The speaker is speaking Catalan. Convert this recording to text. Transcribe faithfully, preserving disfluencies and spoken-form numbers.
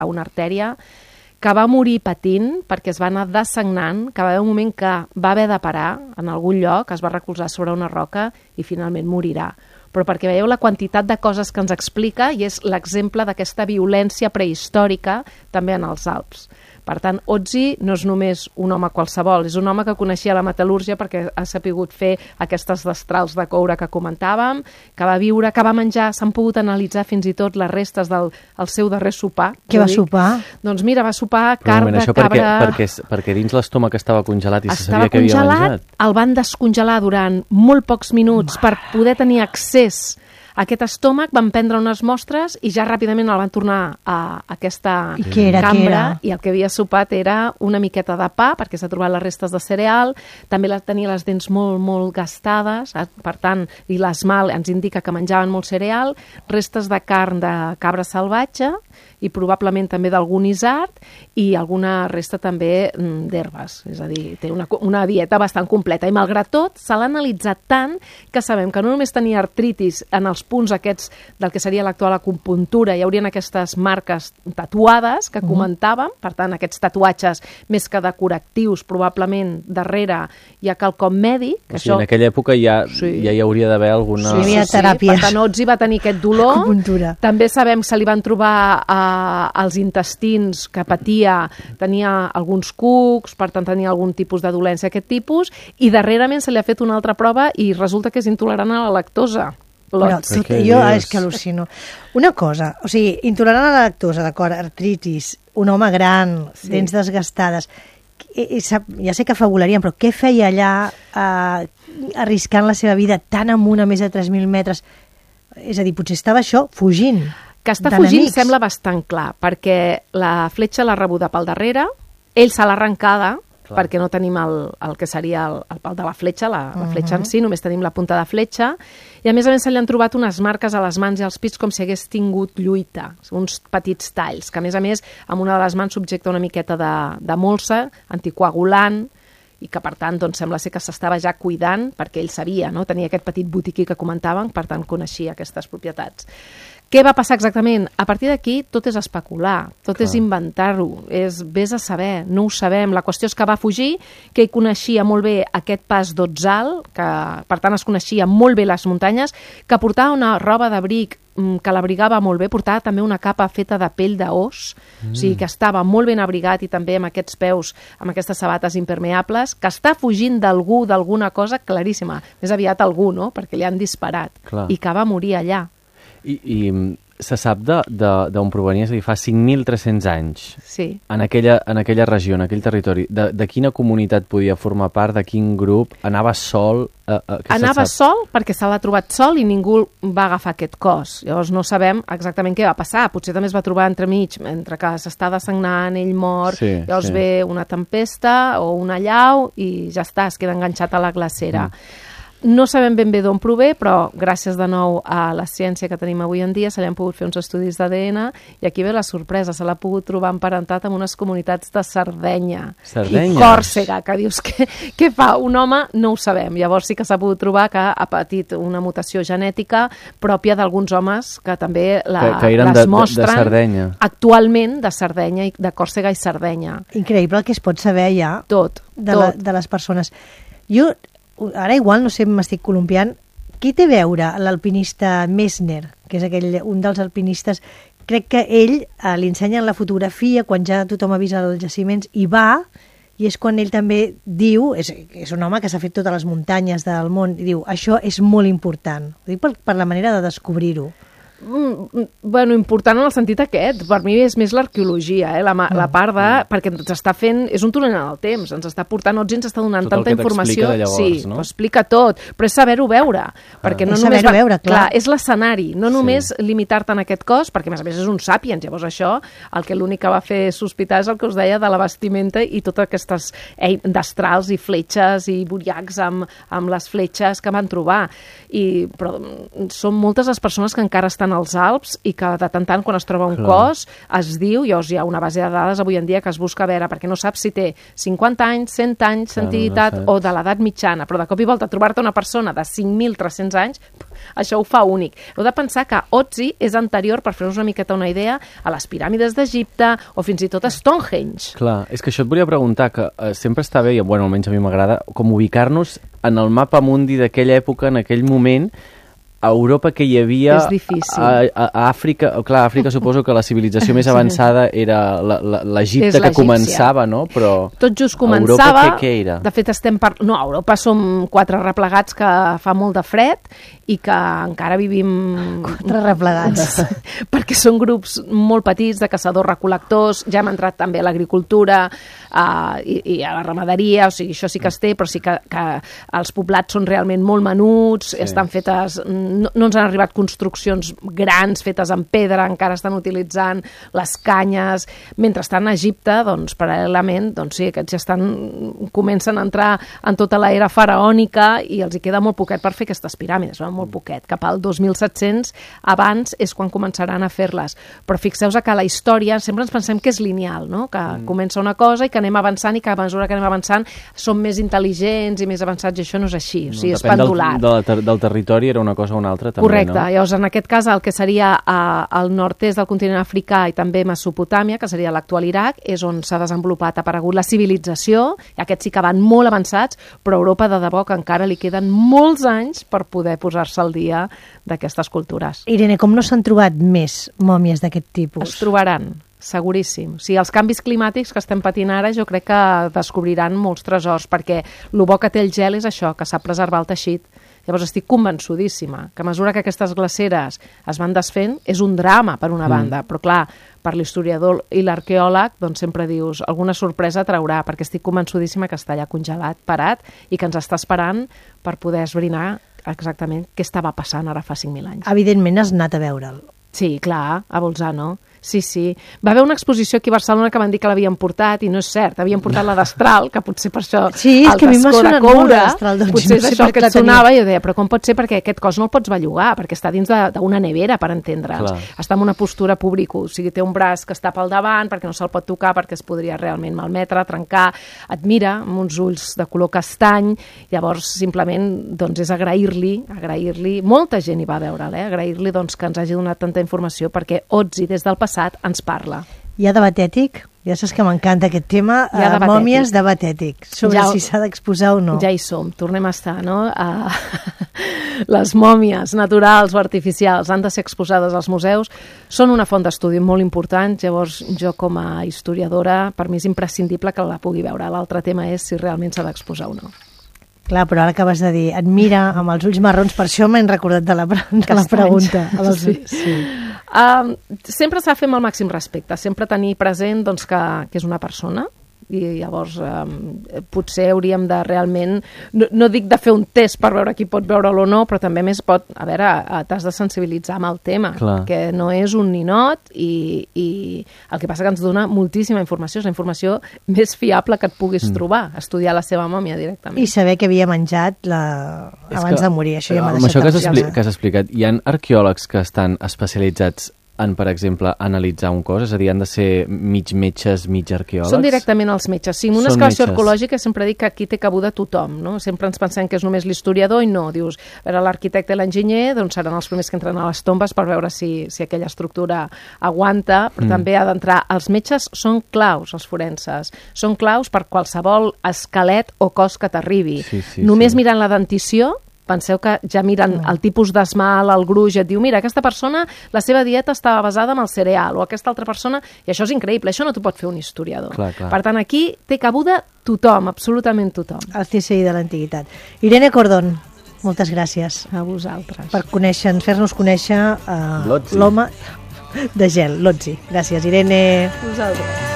a una artèria, que va morir patint perquè es va anar dessagnant, que va haver un moment que va haver de parar en algun lloc, es va recolzar sobre una roca i finalment morirà. Però perquè veieu la quantitat de coses que ens explica i és l'exemple d'aquesta violència prehistòrica també en els Alps. Per tant, Otzi no és només un home qualsevol, és un home que coneixia la metal·lúrgia perquè ha sapigut fer aquestes destrals de coure que comentàvem, que va viure, que va menjar, s'han pogut analitzar fins i tot les restes del el seu darrer sopar. Què va sopar? Doncs mira, va sopar Però carn moment, de això cabra... Perquè, perquè, perquè dins l'estómac estava congelat i se estava sabia que havia congelat, menjat. el van descongelar durant molt pocs minuts per poder tenir accés a aquest estómac, van prendre unes mostres i ja ràpidament el van tornar a aquesta I què era, cambra què era? i el que havia sopat era una miqueta de pa, perquè s'ha trobat les restes de cereal, també la tenia les dents molt, molt gastades, per tant, i l'esmal ens indica que menjaven molt cereal, restes de carn de cabra salvatge i probablement també d'algun isard i alguna resta també d'herbes, és a dir, té una, una dieta bastant completa i malgrat tot se l'ha analitzat tant que sabem que no només tenia artritis en els punts aquests del que seria l'actual acupuntura, hi haurien aquestes marques tatuades que comentàvem, per tant aquests tatuatges més que decoratius probablement darrere hi ha quelcom mèdic. O sigui, això... en aquella època ja, sí. ja hi hauria d'haver alguna... Sí, hi havia sí, teràpies. Per tant, Otzi va tenir aquest dolor. Acupuntura. També sabem que se li van trobar a als intestins que patia, tenia alguns cucs, per tant tenia algun tipus de dolència d'aquest tipus, i darrerament se li ha fet una altra prova i resulta que és intolerant a la lactosa. Però, tot, jo és que al·lucino. Una cosa, o sigui, intolerant a la lactosa, d'acord, artritis, un home gran, sí. dents desgastades, i, i sap, ja sé que fabularíem, però què feia allà eh, arriscant la seva vida tan amunt a més de tres mil metres? És a dir, potser estava això, fugint. Que està fugint sembla bastant clar, perquè la fletxa l'ha rebuda pel darrere, ell se l'ha arrencada, clar. Perquè no tenim el, el que seria el, el pal de la fletxa, la, la fletxa uh -huh. en si, només tenim la punta de fletxa, i a més a més se li han trobat unes marques a les mans i als pits com si hagués tingut lluita, uns petits talls, que a més a més amb una de les mans subjecta una miqueta de, de molsa, anticoagulant, i que, per tant, doncs, sembla ser que s'estava ja cuidant, perquè ell sabia, no? Tenia aquest petit botiquí que comentaven, per tant, coneixia aquestes propietats. Què va passar exactament? A partir d'aquí tot és especular, tot Clar. És inventar-ho, és vés a saber, no ho sabem. La qüestió és que va fugir, que ell coneixia molt bé aquest pas d'Otzal, que per tant es coneixia molt bé les muntanyes, que portava una roba d'abric que l'abrigava molt bé, portava també una capa feta de pell d'os, mm. o sigui que estava molt ben abrigat i també amb aquests peus, amb aquestes sabates impermeables, que està fugint d'algú, d'alguna cosa claríssima, més aviat algú, no?, perquè li han disparat, Clar. I que va morir allà. I, i se sap d'on provenia, és a dir, fa cinc mil tres-cents anys, sí. en, aquella, en aquella regió, en aquell territori, de, de quina comunitat podia formar part, de quin grup, anava sol? Eh, eh, anava sol perquè se l'ha trobat sol i ningú va agafar aquest cos, llavors no sabem exactament què va passar, potser també es va trobar entremig, entre que s'està dessagnant, ell mor, sí, llavors sí. ve una tempesta o una allau i ja està, es queda enganxat a la glacera. Mm. No sabem ben bé d'on prové, però gràcies de nou a la ciència que tenim avui en dia se li han pogut fer uns estudis d'A D N i aquí ve la sorpresa, se l'ha pogut trobar emparentat amb unes comunitats de Sardenya Sardenya. I Còrsega, que dius, què, què fa un home? No ho sabem. Llavors sí que s'ha pogut trobar que ha patit una mutació genètica pròpia d'alguns homes que també la, que, que eren les de, mostren de Sardenya. Actualment de Sardenya, i de Còrsega i Sardenya. Increïble el que es pot saber ja tot, de, tot. La, de les persones. Jo ara igual, no sé, m'estic columpiant, qui té a veure l'alpinista Messner, que és aquell, un dels alpinistes, crec que ell eh, li ensenyen la fotografia quan ja tothom ha vist els jaciments i va, i és quan ell també diu, és, és un home que s'ha fet totes les muntanyes del món, i diu, això és molt important. Ho dic per, per la manera de descobrir-ho. Mm, bueno, important en el sentit aquest. Per mi és més l'arqueologia, eh? la, mm. la part de... Perquè ens està fent... És un túnel en el temps, ens està portant, Otzi ens està donant tot tanta informació. Llavors, sí, no? Ho explica tot, però és saber-ho veure. Ah. Perquè no és només saber-ho va... veure, clar. clar. És l'escenari, no només sí. limitar-te en aquest cos, perquè a més a més és un sàpiens, llavors això, el que l'únic que va fer sospitar és el que us deia de la vestimenta i totes aquestes eh, destrals i fletxes i buriacs amb, amb les fletxes que van trobar. I, però són moltes les persones que encara estan en els Alps i que de tant en tant quan es troba un Clar. cos es diu, llavors hi ha una base de dades avui en dia que es busca a veure, perquè no saps si té cinquanta anys, cent anys Clar, d'antiguitat no o de l'edat mitjana, però de cop i volta trobar-te una persona de cinc mil tres-cents anys, això ho fa únic. Heu de pensar que Otzi és anterior, per fer-nos una miqueta una idea, a les piràmides d'Egipte o fins i tot a Stonehenge. Clar, és que això et volia preguntar, que eh, sempre està bé, i bueno, almenys a mi m'agrada, com ubicar-nos en el mapa mundi d'aquella època, en aquell moment, a Europa que hi havia... És difícil. A, a, a Àfrica, clar, a Àfrica suposo que la civilització més avançada era la- la- l'Egipte que l'egípcia. començava, no? Però Tot just a començava... Europa què, què era? De fet, estem per... No, a Europa som quatre replegats que fa molt de fred i que encara vivim... Quatre replegats. perquè són grups molt petits de caçadors-recol·lectors, ja hem entrat també a l'agricultura uh, i, i a la ramaderia, o sigui, això sí que es té, però sí que, que els poblats són realment molt menuts, Sí. estan fetes... No, no ens han arribat construccions grans fetes en pedra, encara estan utilitzant les canyes. Mentrestant, a Egipte, doncs, paral·lelament, doncs sí, aquests ja estan, comencen a entrar en tota l'era faraònica i els hi queda molt poquet per fer aquestes piràmides, no? Molt poquet. Cap al dos mil set-cents abans és quan començaran a fer-les. Però fixeu-vos que la història sempre ens pensem que és lineal, no? Que mm. comença una cosa i que anem avançant i que a mesura que anem avançant som més intel·ligents i més avançats, i això no és així, o sigui, és Depèn pendular. Del, del, ter- del territori, era una cosa o una altra, també, Correcte, no? llavors en aquest cas el que seria eh, al nord-est del continent africà i també Mesopotàmia, que seria l'actual Iraq, és on s'ha desenvolupat, ha aparegut la civilització, i aquests sí que van molt avançats, però a Europa de debò que encara li queden molts anys per poder posar-se al dia d'aquestes cultures. Irene, com no s'han trobat més mòmies d'aquest tipus? Es trobaran, seguríssim. O sigui, els canvis climàtics que estem patint ara jo crec que descobriran molts tresors, perquè el bo que té el gel és això, que sap preservar el teixit. Llavors estic convençudíssima que a mesura que aquestes glaceres es van desfent és un drama per una banda, mm. però clar, per l'historiador i l'arqueòleg doncs sempre dius alguna sorpresa traurà, perquè estic convençudíssima que està allà congelat, parat, i que ens està esperant per poder esbrinar exactament què estava passant ara fa cinc mil anys. Evidentment has anat a veure'l. Sí, clar, a Bolzano. Sí, sí. Va haver una exposició aquí a Barcelona que van dir que l'havien portat, i no és cert, havien portat la d'Astral, que potser per això Sí, és el que a mi m'ha tascó de sonat molt coure, l'Astral, doncs, potser no és sé això per el que què et la tenia. sonava, i jo deia, però com pot ser, perquè aquest cos no el pots bellugar, perquè està dins de- d'una nevera, per entendre'ns. Clar. Està en una postura pública, o sigui, té un braç que està pel davant, perquè no se'l pot tocar, perquè es podria realment malmetre, trencar, et mira amb uns ulls de color castany, llavors simplement doncs, és agrair-li, agrair-li, molta gent hi va veure'l, eh? agrair-li doncs, que ens hagi donat tanta informació, perquè Otzi des del passat ens parla. Hi ha debat ètic? Ja saps que m'encanta aquest tema. Hi ha eh, debat mòmies, ètic. debat ètic. Sobre Ja ho- si s'ha d'exposar o no. Ja hi som, tornem a estar, no? Uh, les mòmies naturals o artificials han de ser exposades als museus, són una font d'estudi molt important, llavors jo com a historiadora, per mi és imprescindible que la pugui veure. L'altre tema és si realment s'ha d'exposar o no. Clar, però ara acabes de dir, et mira amb els ulls marrons, per això m'he recordat de la, pre- de la Castanys. pregunta. Amb els... Sí. sí. Uh, sempre s'ha de fer amb el màxim respecte, sempre tenir present doncs, que, que és una persona, i llavors um, potser hauríem de realment, no, no dic de fer un test per veure qui pot veure'l o no, però també més pot, a veure, eh, t'has de sensibilitzar amb el tema, Clar. que no és un ninot, i, i el que passa que ens dona moltíssima informació, és la informació més fiable que et puguis mm. trobar, estudiar la seva mòmia directament. I saber que havia menjat la... És abans que, de morir, això ja m'ha amb deixat... això que has, expli al·lucinada. que has explicat, hi ha arqueòlegs que estan especialitzats en, per exemple, analitzar un cos? És a dir, han de ser mig metges, mig arqueòlegs? Són directament els metges. Sí, en una Són excavació metges. arqueològica sempre dic que aquí té cabuda tothom, no? Sempre ens pensem que és només l'historiador i no. Dius, a veure, l'arquitecte i l'enginyer doncs seran els primers que entren a les tombes per veure si, si aquella estructura aguanta, però mm. també ha d'entrar. Els metges són claus, els forenses. Són claus per qualsevol esquelet o cos que t'arribi. Sí, sí, només sí. mirant la dentició, penseu que ja miren el tipus d'esmal, el gruix, et diu, mira, aquesta persona, la seva dieta estava basada en el cereal, o aquesta altra persona, i això és increïble, això no t'ho pot fer un historiador. Clar, clar. Per tant, aquí té cabuda tothom, absolutament tothom. El C S I de l'antiguitat. Irene Cordón, moltes gràcies A vosaltres. per conèixer, fer-nos conèixer uh, L'Otzi. l'home de gel, l'Otzi. Gràcies, Irene. Vosaltres.